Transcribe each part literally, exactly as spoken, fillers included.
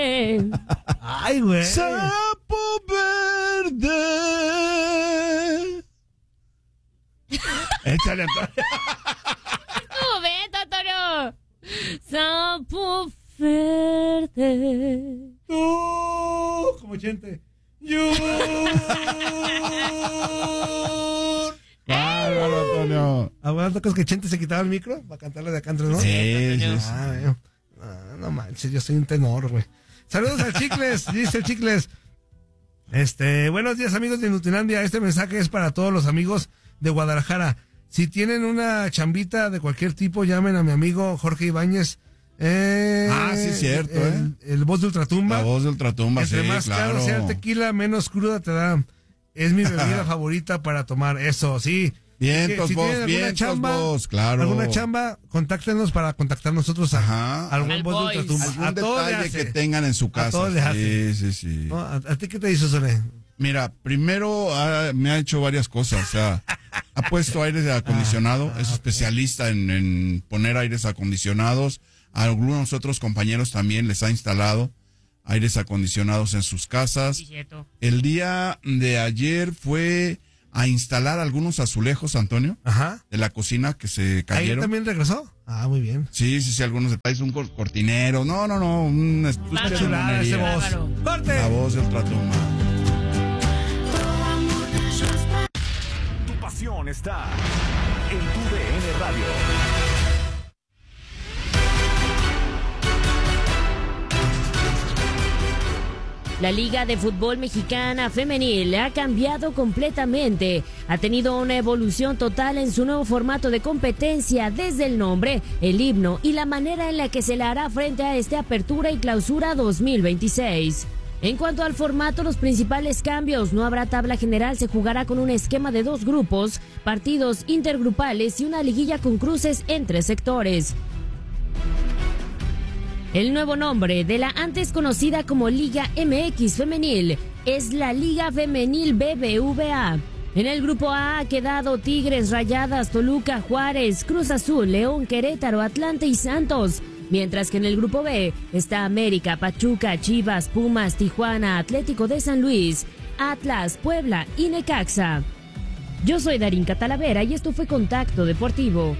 Ay, güey. Sapo verde. Échale, Antonio. Estuvo bien, Antonio. Sapo verde. Uh, como gente. Yo. Bárbaro, Antonio. Aguanta que Chente se quitaba el micro para cantarle de acá entre, ¿no? Sí, sí, sí. Ah, güey. Ah, no manches, yo soy un tenor, güey. Saludos al Chicles, dice el Chicles. Este, buenos días, amigos de Nutilandia. Este mensaje es para todos los amigos de Guadalajara. Si tienen una chambita de cualquier tipo, llamen a mi amigo Jorge Ibáñez. Eh, Ah, sí, cierto, el, ¿eh? El voz de Ultratumba. La voz de Ultratumba, Entre sí, más claro. caro sea el tequila, menos cruda te da. Es mi bebida favorita para tomar. Eso, sí. Vientos, si vos, tienen alguna vientos, chamba, vos, claro. alguna chamba, contáctenos para contactar nosotros a, Ajá. a algún Al voz de Boys. Ultratumba. Algún A todos le detalle hace. que tengan en su casa. A todos les hace. Sí, sí, sí. ¿No? ¿A, a ti qué te hizo, Sole? Mira, primero ah, me ha hecho varias cosas. O sea, ha puesto aires acondicionado. Ah, es ok. especialista en, en poner aires acondicionados. A algunos otros compañeros también les ha instalado aires acondicionados en sus casas. Sí, cierto. El día de ayer fue a instalar algunos azulejos, Antonio, Ajá. de la cocina que se ¿Ahí cayeron. también regresó? Ah, muy bien. Sí, sí, sí, algunos detalles, un cor- cortinero. No, no, no, un estuche Bárbaro. de Chulada ese monería. voz. Bárbaro. ¡Corte! La voz de Ultratumba. Tu pasión está en tu D N Radio. La Liga de Fútbol Mexicana Femenil ha cambiado completamente. Ha tenido una evolución total en su nuevo formato de competencia, desde el nombre, el himno y la manera en la que se le hará frente a esta apertura y clausura dos mil veintiséis. En cuanto al formato, los principales cambios: no habrá tabla general, se jugará con un esquema de dos grupos, partidos intergrupales y una liguilla con cruces entre sectores. El nuevo nombre de la antes conocida como Liga M X Femenil es la Liga Femenil B B V A. En el grupo A ha quedado Tigres, Rayadas, Toluca, Juárez, Cruz Azul, León, Querétaro, Atlante y Santos. Mientras que en el grupo B está América, Pachuca, Chivas, Pumas, Tijuana, Atlético de San Luis, Atlas, Puebla y Necaxa. Yo soy Darinka Talavera y esto fue Contacto Deportivo.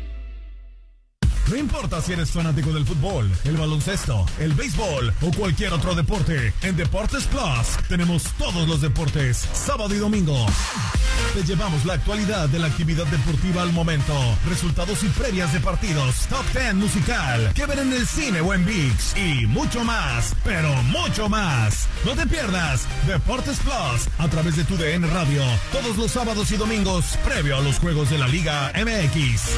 No importa si eres fanático del fútbol, el baloncesto, el béisbol o cualquier otro deporte, en Deportes Plus tenemos todos los deportes, sábado y domingo. Te llevamos la actualidad de la actividad deportiva al momento, resultados y previas de partidos, top diez musical, que ver en el cine o en ViX y mucho más, pero mucho más. No te pierdas Deportes Plus a través de tu D N Radio, todos los sábados y domingos, previo a los juegos de la Liga M X.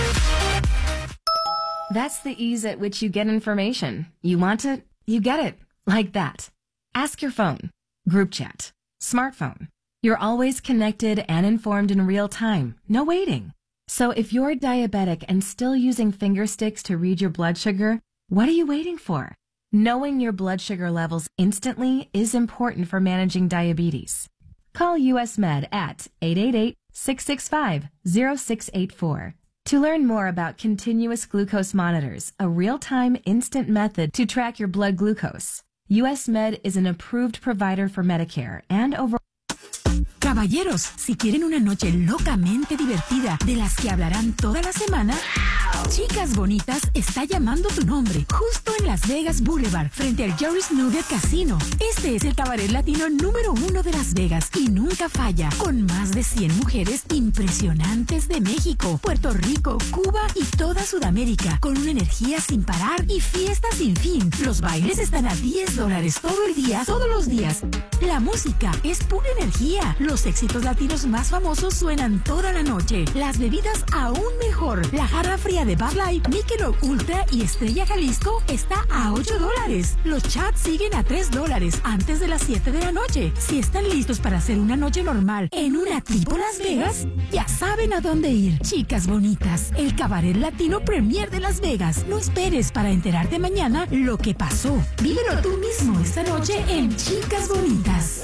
That's the ease at which you get information. You want it, you get it. Like that. Ask your phone. Group chat. Smartphone. You're always connected and informed in real time. No waiting. So if you're diabetic and still using finger sticks to read your blood sugar, what are you waiting for? Knowing your blood sugar levels instantly is important for managing diabetes. Call U S Med at eight eight eight, six six five, zero six eight four. To learn more about continuous glucose monitors, a real-time instant method to track your blood glucose, U S Med is an approved provider for Medicare and over... Caballeros, si quieren una noche locamente divertida de las que hablarán toda la semana, Chicas Bonitas está llamando tu nombre, justo en Las Vegas Boulevard, frente al Jerry's Nugget Casino. Este es el cabaret latino número uno de Las Vegas y nunca falla, con más de cien mujeres impresionantes de México, Puerto Rico, Cuba y toda Sudamérica, con una energía sin parar y fiestas sin fin. Los bailes están a diez dólares todo el día, todos los días. La música es pura energía. Los éxitos latinos más famosos suenan toda la noche. Las bebidas aún mejor. La jarra fría de Bud Light, Michelob Ultra y Estrella Jalisco está a ocho dólares. Los chats siguen a tres dólares antes de las siete de la noche. Si están listos para hacer una noche normal en una tipo Las Vegas, ya saben a dónde ir. Chicas Bonitas, el cabaret latino premier de Las Vegas. No esperes para enterarte mañana lo que pasó. Vívelo tú mismo esta noche en Chicas Bonitas.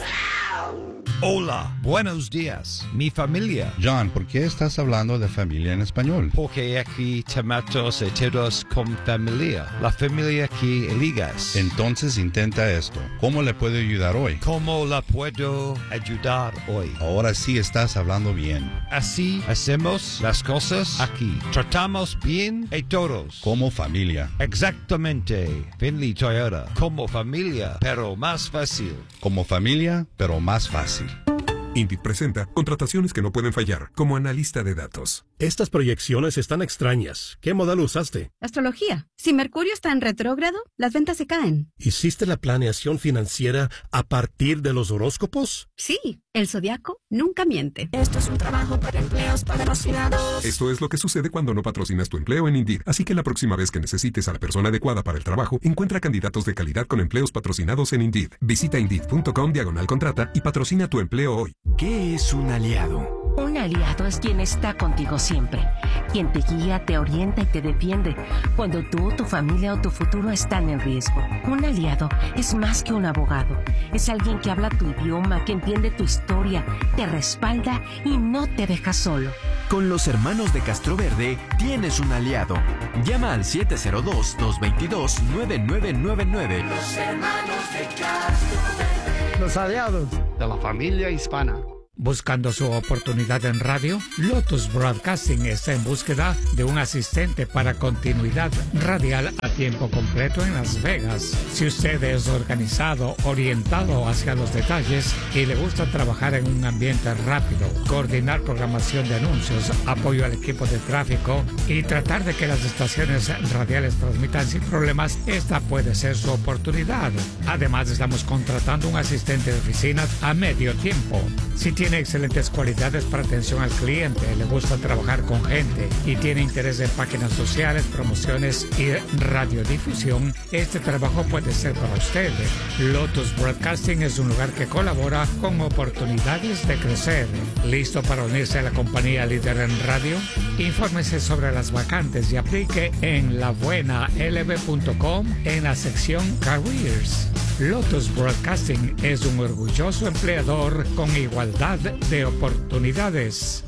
Hola, buenos días, mi familia. John, ¿por qué estás hablando de familia en español? Porque aquí tomamos todos con familia. La familia que eligas. Entonces intenta esto. ¿Cómo le puedo ayudar hoy? ¿Cómo la puedo ayudar hoy? Ahora sí estás hablando bien. Así hacemos las cosas aquí. Tratamos bien a todos. Como familia. Exactamente. Finley Toyota. Como familia, pero más fácil. Como familia, pero más fácil. Indeed presenta contrataciones que no pueden fallar, como analista de datos. Estas proyecciones están extrañas. ¿Qué modelo usaste? Astrología. Si Mercurio está en retrógrado, las ventas se caen. ¿Hiciste la planeación financiera a partir de los horóscopos? Sí, el zodiaco nunca miente. Esto es un trabajo para empleos patrocinados. Esto es lo que sucede cuando no patrocinas tu empleo en Indeed. Así que la próxima vez que necesites a la persona adecuada para el trabajo, encuentra candidatos de calidad con empleos patrocinados en Indeed. Visita Indeed.com diagonal contrata y patrocina tu empleo hoy. ¿Qué es un aliado? Un aliado es quien está contigo siempre, quien te guía, te orienta y te defiende cuando tú, tu familia o tu futuro están en riesgo. Un aliado es más que un abogado, es alguien que habla tu idioma, que entiende tu historia, te respalda y no te deja solo. Con los hermanos de Castroverde tienes un aliado. Llama al siete cero dos, dos dos dos, nueve nueve nueve nueve. Los hermanos de Castroverde. Los aliados de la familia hispana. Buscando su oportunidad en radio, Lotus Broadcasting está en búsqueda de un asistente para continuidad radial a tiempo completo en Las Vegas. Si usted es organizado, orientado hacia los detalles y le gusta trabajar en un ambiente rápido, coordinar programación de anuncios, apoyo al equipo de tráfico y tratar de que las estaciones radiales transmitan sin problemas, esta puede ser su oportunidad. Además, estamos contratando un asistente de oficina a medio tiempo. Si tiene excelentes cualidades para atención al cliente, le gusta trabajar con gente y tiene interés en páginas sociales, promociones y radiodifusión, este trabajo puede ser para usted. Lotus Broadcasting es un lugar que colabora con oportunidades de crecer. ¿Listo para unirse a la compañía líder en radio? Infórmese sobre las vacantes y aplique en la buena l b punto com en la sección Careers. Lotus Broadcasting es un orgulloso empleador con igualdad de oportunidades.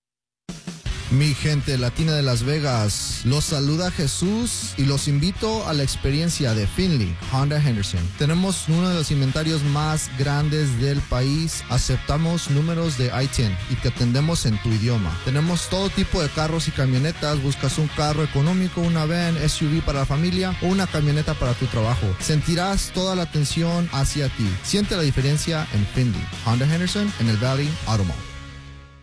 Mi gente latina de Las Vegas, los saluda Jesús y los invito a la experiencia de Finley Honda Henderson. Tenemos uno de los inventarios más grandes del país, aceptamos números de I diez y te atendemos en tu idioma. Tenemos todo tipo de carros y camionetas, buscas un carro económico, una van, S U V para la familia o una camioneta para tu trabajo. Sentirás toda la atención hacia ti. Siente la diferencia en Finley Honda Henderson en el Valley Automall.